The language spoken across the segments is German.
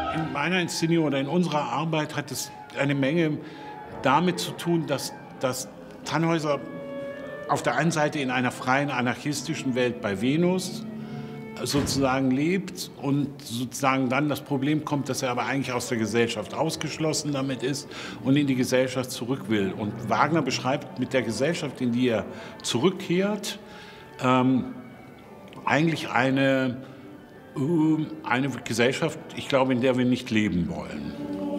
In meiner Inszenierung oder in unserer Arbeit hat es eine Menge damit zu tun, dass Tannhäuser auf der einen Seite in einer freien anarchistischen Welt bei Venus sozusagen lebt und sozusagen dann das Problem kommt, dass er aber eigentlich aus der Gesellschaft ausgeschlossen damit ist und in die Gesellschaft zurück will. Und Wagner beschreibt mit der Gesellschaft, in die er zurückkehrt, eigentlich eine Gesellschaft, ich glaube, in der wir nicht leben wollen.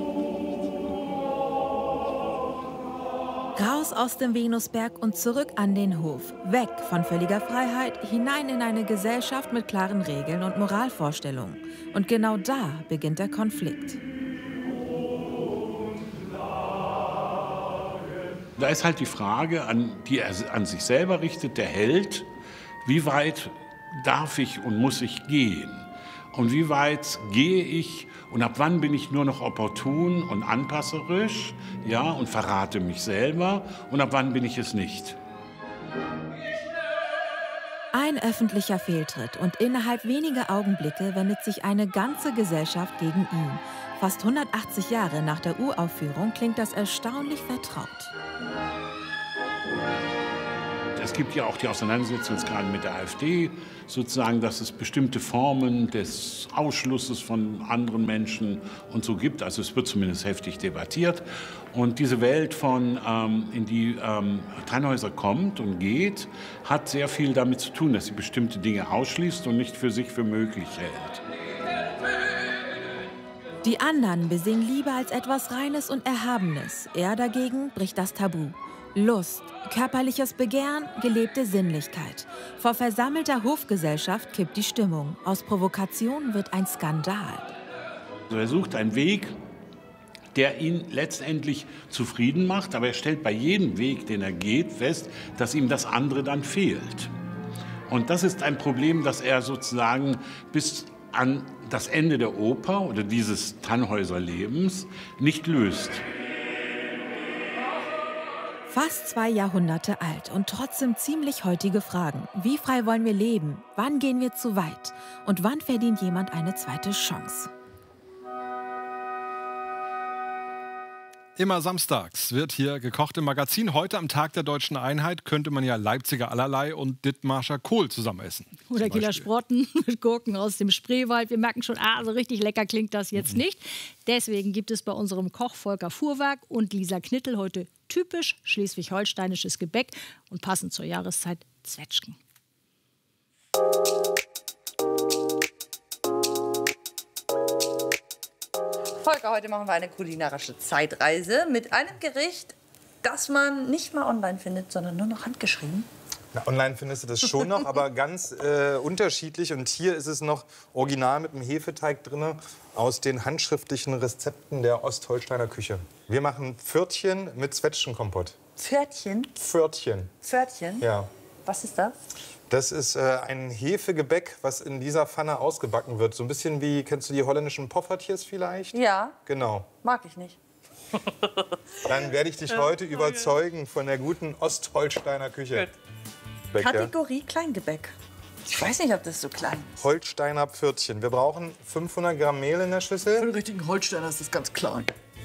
Raus aus dem Venusberg und zurück an den Hof. Weg von völliger Freiheit, hinein in eine Gesellschaft mit klaren Regeln und Moralvorstellungen. Und genau da beginnt der Konflikt. Da ist halt die Frage, die er an sich selber richtet, der Held, wie weit darf ich und muss ich gehen? Und wie weit gehe ich und ab wann bin ich nur noch opportun und anpasserisch, ja, und verrate mich selber und ab wann bin ich es nicht? Ein öffentlicher Fehltritt und innerhalb weniger Augenblicke wendet sich eine ganze Gesellschaft gegen ihn. Fast 180 Jahre nach der Uraufführung klingt das erstaunlich vertraut. Es gibt ja auch die Auseinandersetzung jetzt gerade mit der AfD, sozusagen, dass es bestimmte Formen des Ausschlusses von anderen Menschen und so gibt. Also es wird zumindest heftig debattiert. Und diese Welt, in die Tannhäuser kommt und geht, hat sehr viel damit zu tun, dass sie bestimmte Dinge ausschließt und nicht für sich für möglich hält. Die anderen besingen Liebe als etwas Reines und Erhabenes. Er dagegen bricht das Tabu. Lust, körperliches Begehren, gelebte Sinnlichkeit. Vor versammelter Hofgesellschaft kippt die Stimmung. Aus Provokation wird ein Skandal. Er sucht einen Weg, der ihn letztendlich zufrieden macht, aber er stellt bei jedem Weg, den er geht, fest, dass ihm das andere dann fehlt. Und das ist ein Problem, das er sozusagen bis an das Ende der Oper oder dieses Tannhäuser-Lebens nicht löst. Fast 2 Jahrhunderte alt und trotzdem ziemlich heutige Fragen. Wie frei wollen wir leben? Wann gehen wir zu weit? Und wann verdient jemand eine zweite Chance? Immer samstags wird hier gekocht im Magazin. Heute am Tag der Deutschen Einheit könnte man ja Leipziger Allerlei und Dithmarscher Kohl zusammen essen. Oder Kieler Sprotten mit Gurken aus dem Spreewald. Wir merken schon, so richtig lecker klingt das jetzt nicht. Deswegen gibt es bei unserem Koch Volker Fuhrwerk und Lisa Knittel heute typisch schleswig-holsteinisches Gebäck und passend zur Jahreszeit Zwetschgen. Volker, heute machen wir eine kulinarische Zeitreise mit einem Gericht, das man nicht mal online findet, sondern nur noch handgeschrieben. Na, online findest du das schon noch, aber ganz unterschiedlich. Und hier ist es noch original mit dem Hefeteig drin aus den handschriftlichen Rezepten der Ostholsteiner Küche. Wir machen Pförtchen mit Zwetschgenkompott. Pförtchen? Pförtchen. Pförtchen? Ja. Was ist das? Das ist ein Hefegebäck, was in dieser Pfanne ausgebacken wird. So ein bisschen wie, kennst du die holländischen Poffertjes vielleicht? Ja. Genau. Mag ich nicht. Dann werde ich dich heute überzeugen von der guten Ostholsteiner Küche. Gebäck, Kategorie Kleingebäck. Ich weiß nicht, ob das so klein ist. Holsteiner Pförtchen. Wir brauchen 500 Gramm Mehl in der Schüssel. Für den richtigen Holsteiner ist das ganz klein.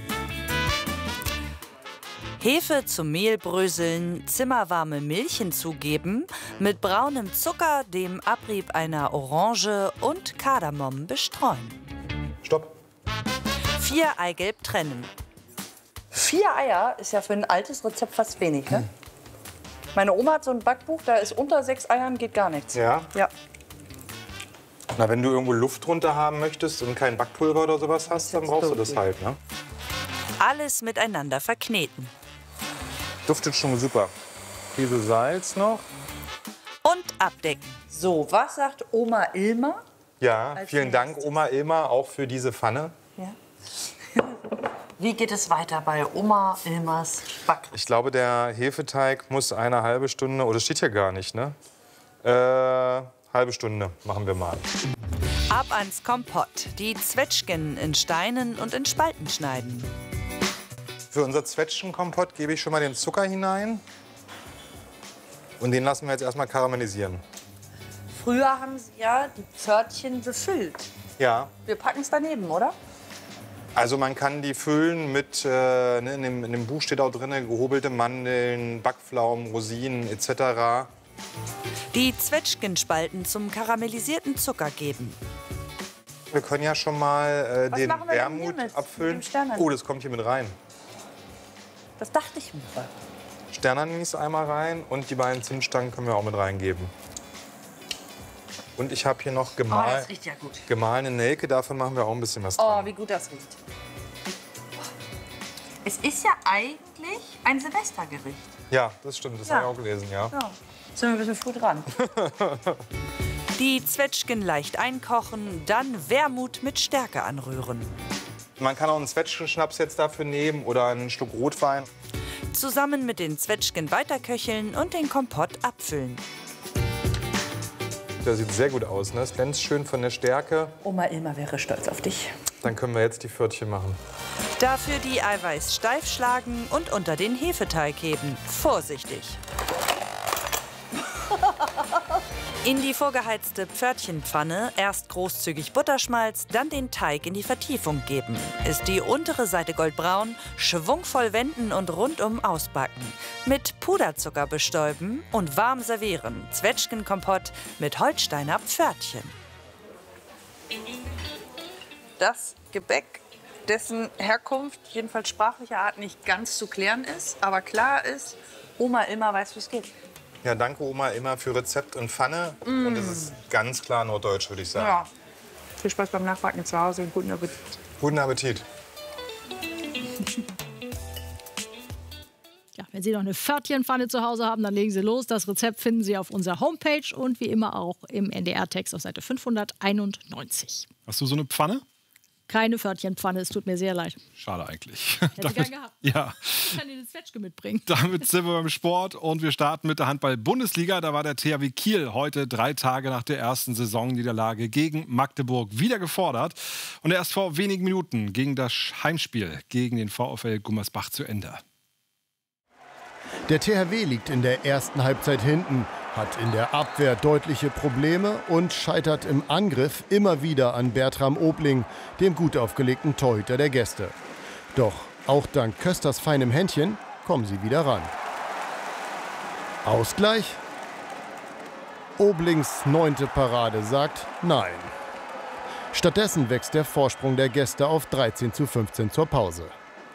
Hefe zum Mehl bröseln, zimmerwarme Milch hinzugeben, mit braunem Zucker, dem Abrieb einer Orange und Kardamom bestreuen. Stopp. 4 Eigelb trennen. 4 Eier ist ja für ein altes Rezept fast wenig, ne? Meine Oma hat so ein Backbuch, da ist unter 6 Eiern geht gar nichts. Ja? Ja. Na, wenn du irgendwo Luft drunter haben möchtest und kein Backpulver oder sowas hast, dann brauchst du das halt, ne? Alles miteinander verkneten. Duftet schon super. Prise Salz noch. Und abdecken. So, was sagt Oma Ilma? Ja, Als vielen Dank, nächstes. Oma Ilma, auch für diese Pfanne. Ja. Wie geht es weiter bei Oma Ilmas Back? Ich glaube, der Hefeteig muss eine halbe Stunde, oder steht hier gar nicht, ne? Halbe Stunde machen wir mal. Ab ans Kompott. Die Zwetschgen in Steinen und in Spalten schneiden. Für unser Zwetschgenkompott gebe ich schon mal den Zucker hinein. Und den lassen wir jetzt erstmal karamellisieren. Früher haben sie ja die Pförtchen befüllt. Ja. Wir packen es daneben, oder? Also man kann die füllen mit, in dem Buch steht auch drin, gehobelte Mandeln, Backpflaumen, Rosinen etc. Die Zwetschgenspalten zum karamellisierten Zucker geben. Wir können ja schon mal den machen wir denn hier Wermut mit abfüllen. dem Sternanis? Oh, das kommt hier mit rein. Das dachte ich mir. Sternanis einmal rein und die beiden Zimtstangen können wir auch mit reingeben. Und ich habe hier noch das riecht ja gut. gemahlene Nelke, davon machen wir auch ein bisschen was dran. Oh, wie gut das riecht. Es ist ja eigentlich ein Silvestergericht. Ja, das stimmt, das Ja. habe ich auch gelesen, ja. Ja. Sind wir ein bisschen früh dran. Die Zwetschgen leicht einkochen, dann Wermut mit Stärke anrühren. Man kann auch einen Zwetschgenschnaps jetzt dafür nehmen oder einen Schluck Rotwein. Zusammen mit den Zwetschgen weiterköcheln und den Kompott abfüllen. Der sieht sehr gut aus, ne? Es glänzt schön von der Stärke. Oma Ilma wäre stolz auf dich. Dann können wir jetzt die Pförtchen machen. Dafür die Eiweiß steif schlagen und unter den Hefeteig heben. Vorsichtig. In die vorgeheizte Pförtchenpfanne erst großzügig Butterschmalz, dann den Teig in die Vertiefung geben. Ist die untere Seite goldbraun, schwungvoll wenden und rundum ausbacken. Mit Puderzucker bestäuben und warm servieren. Zwetschgenkompott mit Holsteiner Pförtchen. Das Gebäck, dessen Herkunft, jedenfalls sprachlicher Art, nicht ganz zu klären ist. Aber klar ist, Oma Ilma weiß, wie es geht. Ja, danke Oma immer für Rezept und Pfanne. Und es ist ganz klar norddeutsch, würde ich sagen. Ja. Viel Spaß beim Nachbacken zu Hause und guten Appetit. Guten Appetit. Ja, wenn Sie noch eine Pförtchenpfanne zu Hause haben, dann legen Sie los. Das Rezept finden Sie auf unserer Homepage und wie immer auch im NDR-Text auf Seite 591. Hast du so eine Pfanne? Keine Pförtchenpfanne, es tut mir sehr leid. Schade eigentlich. Hätte gern gehabt. Ja. Ich kann Ihnen eine Zwetschge mitbringen. Damit sind wir beim Sport und wir starten mit der Handball-Bundesliga. Da war der THW Kiel heute 3 Tage nach der ersten Saisonniederlage gegen Magdeburg wieder gefordert. Und erst vor wenigen Minuten ging das Heimspiel gegen den VfL Gummersbach zu Ende. Der THW liegt in der ersten Halbzeit hinten, hat in der Abwehr deutliche Probleme und scheitert im Angriff immer wieder an Bertram Obling, dem gut aufgelegten Torhüter der Gäste. Doch auch dank Kösters feinem Händchen kommen sie wieder ran. Ausgleich? Oblings 9. Parade sagt nein. Stattdessen wächst der Vorsprung der Gäste auf 13:15 zur Pause.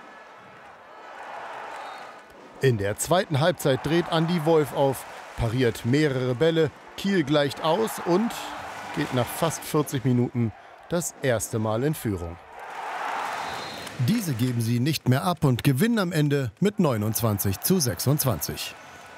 In der zweiten Halbzeit dreht Andi Wolf auf, pariert mehrere Bälle, Kiel gleicht aus und geht nach fast 40 Minuten das erste Mal in Führung. Diese geben sie nicht mehr ab und gewinnen am Ende mit 29:26.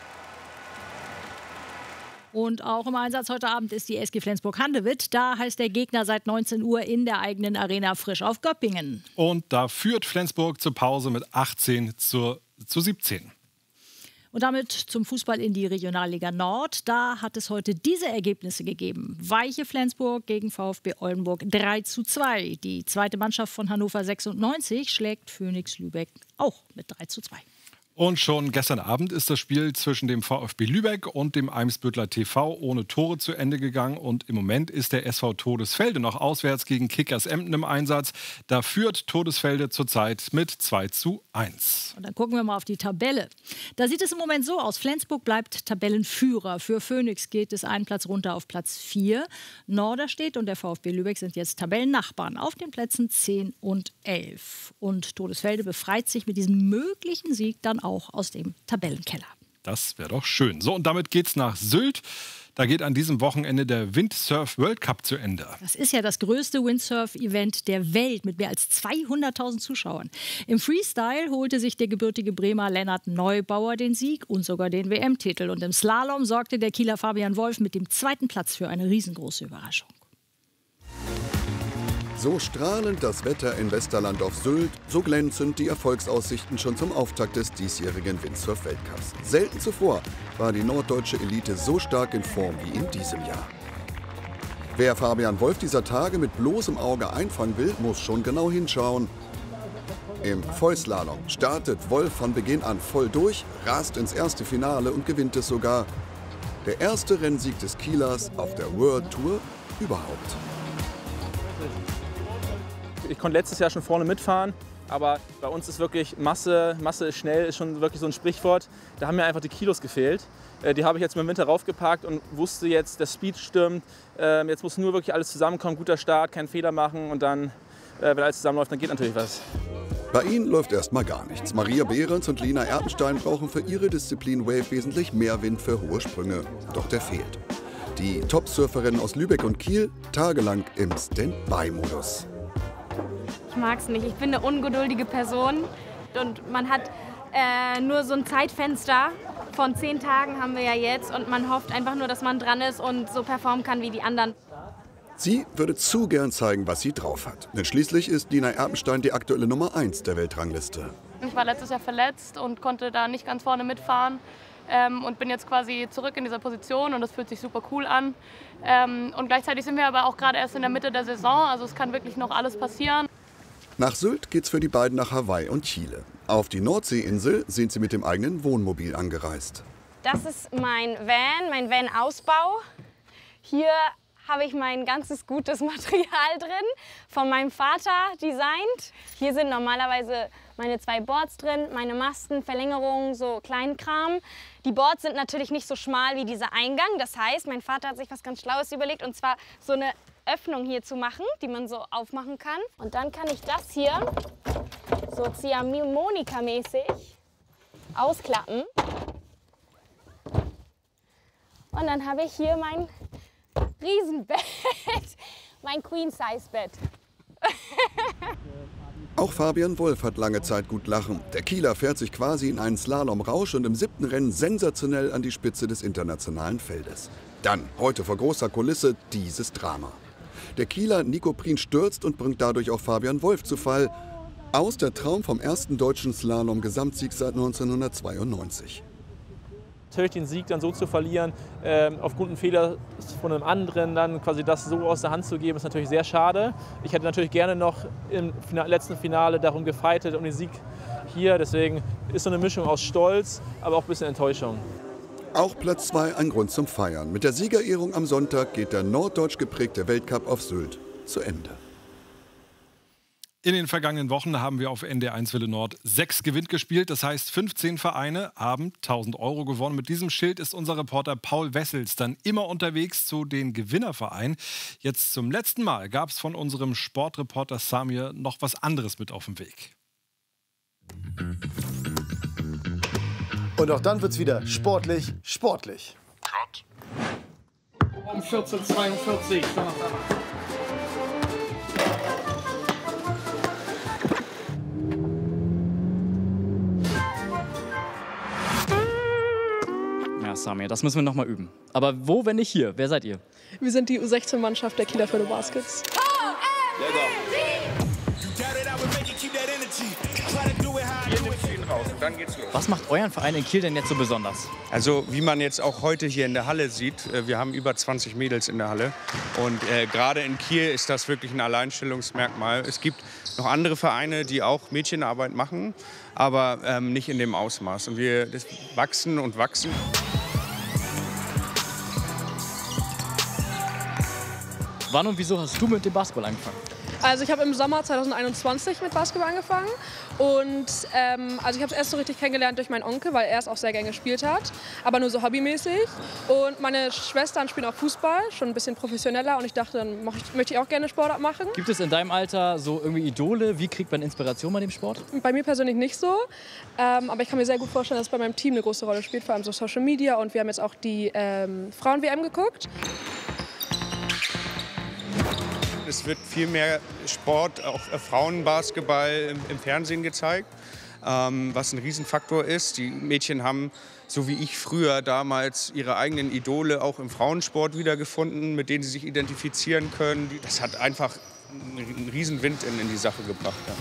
Und auch im Einsatz heute Abend ist die SG Flensburg-Handewitt. Da heißt der Gegner seit 19 Uhr in der eigenen Arena frisch auf Göppingen. Und da führt Flensburg zur Pause mit 18:17. Und damit zum Fußball in die Regionalliga Nord. Da hat es heute diese Ergebnisse gegeben. Weiche Flensburg gegen VfB Oldenburg 3:2. Die zweite Mannschaft von Hannover 96 schlägt Phoenix Lübeck auch mit 3:2. Und schon gestern Abend ist das Spiel zwischen dem VfB Lübeck und dem Eimsbüttler TV ohne Tore zu Ende gegangen. Und im Moment ist der SV Todesfelde noch auswärts gegen Kickers Emden im Einsatz. Da führt Todesfelde zurzeit mit 2:1. Und dann gucken wir mal auf die Tabelle. Da sieht es im Moment so aus. Flensburg bleibt Tabellenführer. Für Phoenix geht es einen Platz runter auf Platz 4. Norderstedt und der VfB Lübeck sind jetzt Tabellennachbarn auf den Plätzen 10 und 11. Und Todesfelde befreit sich mit diesem möglichen Sieg dann auch aus dem Tabellenkeller. Das wäre doch schön. So, und damit geht's nach Sylt. Da geht an diesem Wochenende der Windsurf World Cup zu Ende. Das ist ja das größte Windsurf-Event der Welt mit mehr als 200.000 Zuschauern. Im Freestyle holte sich der gebürtige Bremer Lennart Neubauer den Sieg und sogar den WM-Titel. Und im Slalom sorgte der Kieler Fabian Wolf mit dem 2. Platz für eine riesengroße Überraschung. So strahlend das Wetter in Westerland auf Sylt, so glänzend die Erfolgsaussichten schon zum Auftakt des diesjährigen Windsurf-Weltcups. Selten zuvor war die norddeutsche Elite so stark in Form wie in diesem Jahr. Wer Fabian Wolf dieser Tage mit bloßem Auge einfangen will, muss schon genau hinschauen. Im Vollslalom startet Wolf von Beginn an voll durch, rast ins erste Finale und gewinnt es sogar. Der erste Rennsieg des Kielers auf der World Tour überhaupt. Ich konnte letztes Jahr schon vorne mitfahren, aber bei uns ist wirklich Masse ist schnell, ist schon wirklich so ein Sprichwort. Da haben mir einfach die Kilos gefehlt. Die habe ich jetzt im Winter raufgepackt und wusste jetzt, der Speed stimmt. Jetzt muss nur wirklich alles zusammenkommen, guter Start, keinen Fehler machen und dann, wenn alles zusammenläuft, dann geht natürlich was. Bei ihnen läuft erstmal gar nichts. Maria Behrens und Lena Erpenstein brauchen für ihre Disziplin Wave wesentlich mehr Wind für hohe Sprünge. Doch der fehlt. Die Top-Surferinnen aus Lübeck und Kiel tagelang im Stand-by-Modus. Ich mag es nicht. Ich bin eine ungeduldige Person und man hat nur so ein Zeitfenster von 10 Tagen haben wir ja jetzt und man hofft einfach nur, dass man dran ist und so performen kann wie die anderen. Sie würde zu gern zeigen, was sie drauf hat. Denn schließlich ist Lena Erpenstein die aktuelle Nummer 1 der Weltrangliste. Ich war letztes Jahr verletzt und konnte da nicht ganz vorne mitfahren und bin jetzt quasi zurück in dieser Position und das fühlt sich super cool an. Und gleichzeitig sind wir aber auch gerade erst in der Mitte der Saison, also es kann wirklich noch alles passieren. Nach Sylt geht's für die beiden nach Hawaii und Chile. Auf die Nordseeinsel sind sie mit dem eigenen Wohnmobil angereist. Das ist mein Van-Ausbau. Hier habe ich mein ganzes gutes Material drin, von meinem Vater designt. Hier sind normalerweise meine 2 Boards drin, meine Masten, Verlängerungen, so Kleinkram. Die Boards sind natürlich nicht so schmal wie dieser Eingang. Das heißt, mein Vater hat sich was ganz Schlaues überlegt, und zwar so eine Öffnung hier zu machen, die man so aufmachen kann. Und dann kann ich das hier so Ziehharmonika-mäßig ausklappen. Und dann habe ich hier mein Riesenbett, mein Queen-Size-Bett. Auch Fabian Wolf hat lange Zeit gut lachen. Der Kieler fährt sich quasi in einen Slalom-Rausch und im 7. Rennen sensationell an die Spitze des internationalen Feldes. Dann, heute vor großer Kulisse, dieses Drama. Der Kieler Nico Prien stürzt und bringt dadurch auch Fabian Wolf zu Fall. Aus der Traum vom ersten deutschen Slalom-Gesamtsieg seit 1992. Natürlich den Sieg dann so zu verlieren, aufgrund eines Fehlers von einem anderen, dann quasi das so aus der Hand zu geben, ist natürlich sehr schade. Ich hätte natürlich gerne noch im letzten Finale darum gefeitet, um den Sieg hier. Deswegen ist so eine Mischung aus Stolz, aber auch ein bisschen Enttäuschung. Auch Platz 2 ein Grund zum Feiern. Mit der Siegerehrung am Sonntag geht der norddeutsch geprägte Weltcup auf Sylt zu Ende. In den vergangenen Wochen haben wir auf NDR1 Welle Nord 6 Gewinn gespielt. Das heißt, 15 Vereine haben 1.000 € gewonnen. Mit diesem Schild ist unser Reporter Paul Wessels dann immer unterwegs zu den Gewinnervereinen. Jetzt zum letzten Mal gab es von unserem Sportreporter Samir noch was anderes mit auf dem Weg. Und auch dann wird's wieder sportlich. Cut. Um 14:42. Ja, Samir, das müssen wir noch mal üben. Aber wo, wenn nicht hier? Wer seid ihr? Wir sind die U16-Mannschaft der Kieler Förde Baskets. Was macht euren Verein in Kiel denn jetzt so besonders? Also wie man jetzt auch heute hier in der Halle sieht, wir haben über 20 Mädels in der Halle. Und gerade in Kiel ist das wirklich ein Alleinstellungsmerkmal. Es gibt noch andere Vereine, die auch Mädchenarbeit machen, aber nicht in dem Ausmaß. Und wir wachsen und wachsen. Wann und wieso hast du mit dem Basketball angefangen? Also ich habe im Sommer 2021 mit Basketball angefangen und also ich habe es erst so richtig kennengelernt durch meinen Onkel, weil er es auch sehr gerne gespielt hat, aber nur so hobbymäßig. Und meine Schwestern spielen auch Fußball, schon ein bisschen professioneller, und ich dachte, dann möchte ich auch gerne Sport machen. Gibt es in deinem Alter so irgendwie Idole? Wie kriegt man Inspiration bei dem Sport? Bei mir persönlich nicht so, aber ich kann mir sehr gut vorstellen, dass es bei meinem Team eine große Rolle spielt, vor allem so Social Media, und wir haben jetzt auch die Frauen-WM geguckt. Es wird viel mehr Sport, auch Frauenbasketball im Fernsehen gezeigt, was ein Riesenfaktor ist. Die Mädchen haben, so wie ich früher damals, ihre eigenen Idole auch im Frauensport wiedergefunden, mit denen sie sich identifizieren können. Das hat einfach einen Riesenwind in die Sache gebracht. Ja.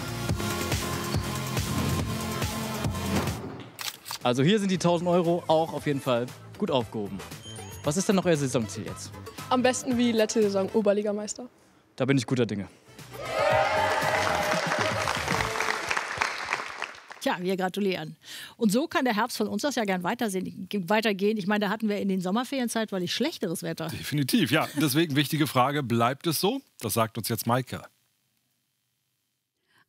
Also hier sind die 1.000 € auch auf jeden Fall gut aufgehoben. Was ist denn noch euer Saisonziel jetzt? Am besten wie letzte Saison Oberligameister. Da bin ich guter Dinge. Tja, wir gratulieren. Und so kann der Herbst von uns das ja gern weitergehen. Ich meine, da hatten wir in den Sommerferienzeit wirklich schlechteres Wetter. Definitiv, ja. Deswegen wichtige Frage, bleibt es so? Das sagt uns jetzt Maike.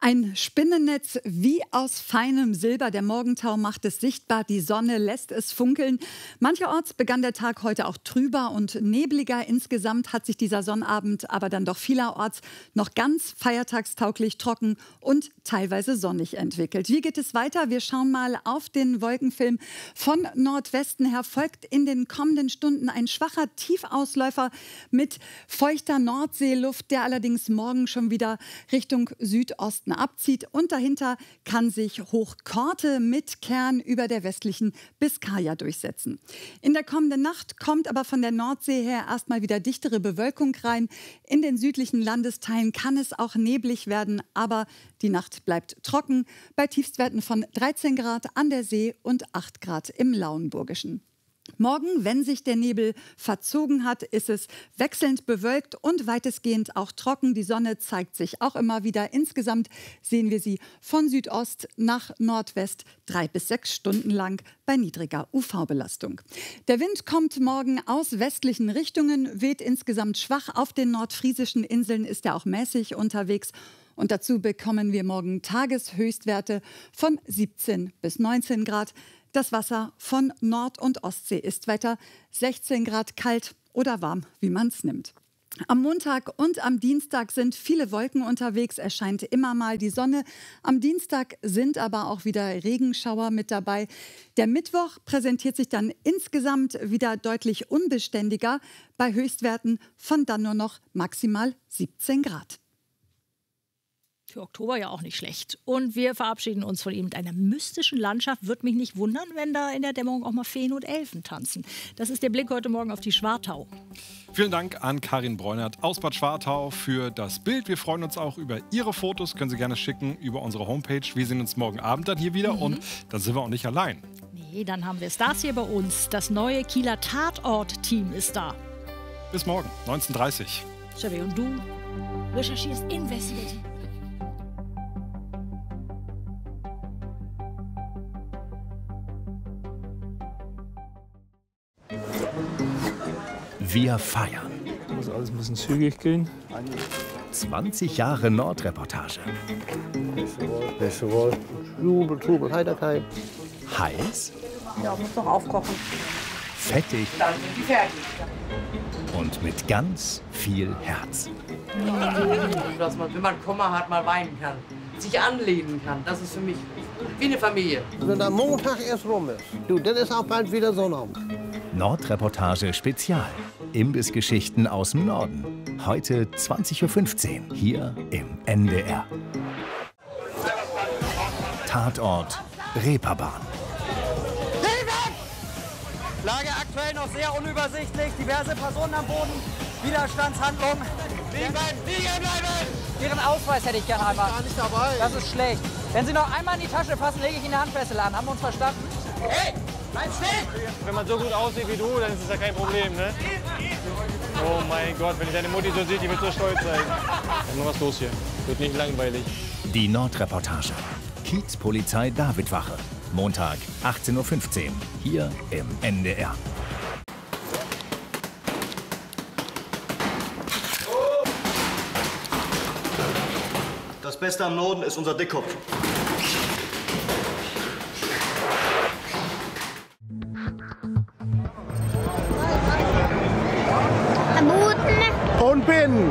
Ein Spinnennetz wie aus feinem Silber. Der Morgentau macht es sichtbar, die Sonne lässt es funkeln. Mancherorts begann der Tag heute auch trüber und nebliger. Insgesamt hat sich dieser Sonnabend aber dann doch vielerorts noch ganz feiertagstauglich, trocken und teilweise sonnig entwickelt. Wie geht es weiter? Wir schauen mal auf den Wolkenfilm. Von Nordwesten her folgt in den kommenden Stunden ein schwacher Tiefausläufer mit feuchter Nordseeluft, der allerdings morgen schon wieder Richtung Südosten abzieht. Und dahinter kann sich Hochkorte mit Kern über der westlichen Biskaya durchsetzen. In der kommenden Nacht kommt aber von der Nordsee her erstmal wieder dichtere Bewölkung rein. In den südlichen Landesteilen kann es auch neblig werden, aber die Nacht bleibt trocken bei Tiefstwerten von 13 Grad an der See und 8 Grad im Lauenburgischen. Morgen, wenn sich der Nebel verzogen hat, ist es wechselnd bewölkt und weitestgehend auch trocken. Die Sonne zeigt sich auch immer wieder. Insgesamt sehen wir sie von Südost nach Nordwest 3 bis 6 Stunden lang bei niedriger UV-Belastung. Der Wind kommt morgen aus westlichen Richtungen, weht insgesamt schwach. Auf den nordfriesischen Inseln ist er auch mäßig unterwegs. Und dazu bekommen wir morgen Tageshöchstwerte von 17 bis 19 Grad. Das Wasser von Nord- und Ostsee ist weiter 16 Grad kalt oder warm, wie man es nimmt. Am Montag und am Dienstag sind viele Wolken unterwegs, erscheint immer mal die Sonne. Am Dienstag sind aber auch wieder Regenschauer mit dabei. Der Mittwoch präsentiert sich dann insgesamt wieder deutlich unbeständiger, bei Höchstwerten von dann nur noch maximal 17 Grad. Für Oktober ja auch nicht schlecht. Und wir verabschieden uns von ihm mit einer mystischen Landschaft. Würde mich nicht wundern, wenn da in der Dämmerung auch mal Feen und Elfen tanzen. Das ist der Blick heute Morgen auf die Schwartau. Vielen Dank an Karin Bräunert aus Bad Schwartau für das Bild. Wir freuen uns auch über Ihre Fotos. Können Sie gerne schicken über unsere Homepage. Wir sehen uns morgen Abend dann hier wieder und dann sind wir auch nicht allein. Nee, dann haben wir Stars hier bei uns. Das neue Kieler Tatort-Team ist da. Bis morgen, 19:30 Uhr. Chevy, und du recherchierst investigativ. Wir feiern. Muss alles ein bisschen zügig gehen. 20 Jahre Nordreportage. Jubel, Trubel, Heiterkeit. Heiß. Ja, muss noch aufkochen. Fettig. Dann sind die fertig. Und mit ganz viel Herz. Dass man, wenn man Kummer hat, mal weinen kann. Sich anlehnen kann. Das ist für mich wie eine Familie. Wenn der Montag erst rum ist, du, dann ist auch bald wieder Sonnabend. Nordreportage Spezial. Imbissgeschichten aus dem Norden. Heute 20:15 Uhr hier im NDR. Tatort Reeperbahn. Lage aktuell noch sehr unübersichtlich. Diverse Personen am Boden. Widerstandshandlung. Liegen bleiben! Ihren Ausweis hätte ich gerne einmal. Gar nicht dabei. Das ist schlecht. Wenn Sie noch einmal in die Tasche fassen, lege ich Ihnen eine Handfessel an. Haben wir uns verstanden? Hey, bleib stehen! Wenn man so gut aussieht wie du, dann ist es ja kein Problem, ne? Oh mein Gott, wenn ich deine Mutti so sieht, die wird so stolz sein. Dann noch was los hier. Wird nicht langweilig. Die Nordreportage. Kiezpolizei Davidwache. Montag, 18:15 Uhr, hier im NDR. Das Beste am Norden ist unser Dickkopf. Und bin.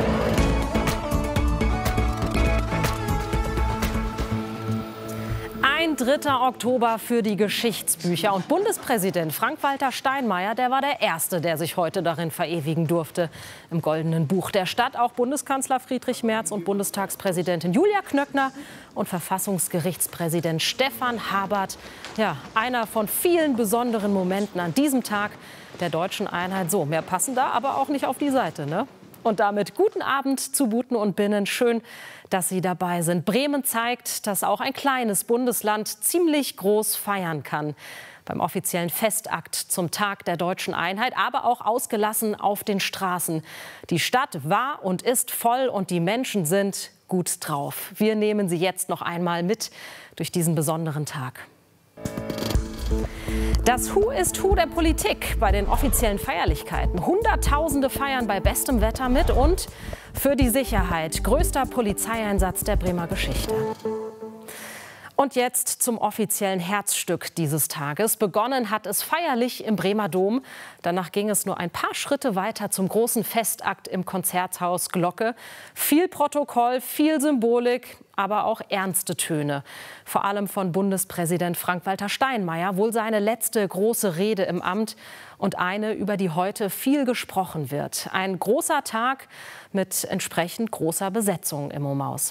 Ein 3. Oktober für die Geschichtsbücher. Und Bundespräsident Frank-Walter Steinmeier, der war der Erste, der sich heute darin verewigen durfte. Im Goldenen Buch der Stadt auch Bundeskanzler Friedrich Merz und Bundestagspräsidentin Julia Knöckner und Verfassungsgerichtspräsident Stefan Habert. Ja, einer von vielen besonderen Momenten an diesem Tag der deutschen Einheit. So, mehr passen da aber auch nicht auf die Seite, ne? Und damit guten Abend zu Buten und Binnen. Schön, dass Sie dabei sind. Bremen zeigt, dass auch ein kleines Bundesland ziemlich groß feiern kann. Beim offiziellen Festakt zum Tag der deutschen Einheit, aber auch ausgelassen auf den Straßen. Die Stadt war und ist voll und die Menschen sind gut drauf. Wir nehmen Sie jetzt noch einmal mit durch diesen besonderen Tag. Das Who is Who der Politik bei den offiziellen Feierlichkeiten. Hunderttausende feiern bei bestem Wetter mit und für die Sicherheit größter Polizeieinsatz der Bremer Geschichte. Und jetzt zum offiziellen Herzstück dieses Tages. Begonnen hat es feierlich im Bremer Dom. Danach ging es nur ein paar Schritte weiter zum großen Festakt im Konzerthaus Glocke. Viel Protokoll, viel Symbolik, aber auch ernste Töne. Vor allem von Bundespräsident Frank-Walter Steinmeier. Wohl seine letzte große Rede im Amt und eine, über die heute viel gesprochen wird. Ein großer Tag mit entsprechend großer Besetzung im Omaus.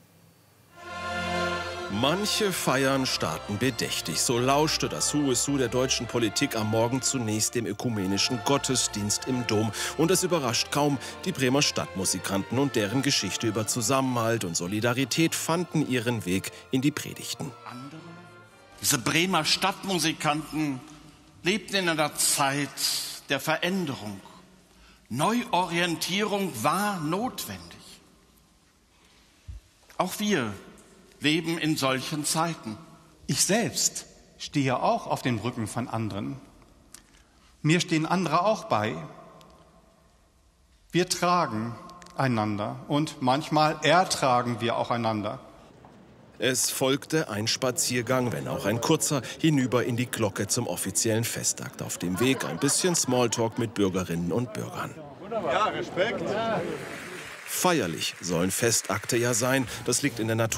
Manche Feiern starten bedächtig. So lauschte das Who is Who der deutschen Politik am Morgen zunächst dem ökumenischen Gottesdienst im Dom. Und es überrascht kaum, die Bremer Stadtmusikanten und deren Geschichte über Zusammenhalt und Solidarität fanden ihren Weg in die Predigten. Diese Bremer Stadtmusikanten lebten in einer Zeit der Veränderung. Neuorientierung war notwendig. Auch wir leben in solchen Zeiten. Ich selbst stehe auch auf den Rücken von anderen. Mir stehen andere auch bei. Wir tragen einander und manchmal ertragen wir auch einander. Es folgte ein Spaziergang, wenn auch ein kurzer, hinüber in die Glocke zum offiziellen Festakt. Auf dem Weg ein bisschen Smalltalk mit Bürgerinnen und Bürgern. Ja, Respekt. Feierlich sollen Festakte ja sein. Das liegt in der Natur